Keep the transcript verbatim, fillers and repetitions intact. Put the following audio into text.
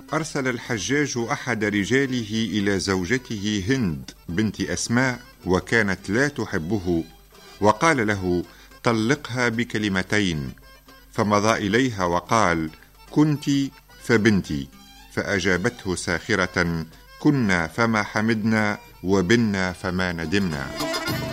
أرسل الحجاج أحد رجاله إلى زوجته هند بنت أسماء، وكانت لا تحبه، وقال له: طلقها بكلمتين. فمضى إليها وقال: كنت فبنتي. فأجابته ساخرة: كنا فما حمدنا، وبنا فما ندمنا.